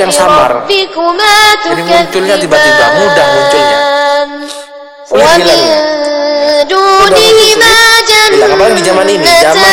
yang samar. Jadi munculnya tiba-tiba, mudah munculnya. Hilang ya. Mudah munculnya. Hilang, apalagi di zaman ini, zaman